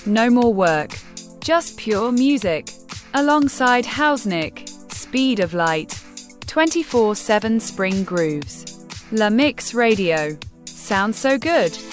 No more work. Just pure music. Alongside Hausnick, Speed of Light. 24/7 Spring Grooves. La Mix Radio. Sounds so good.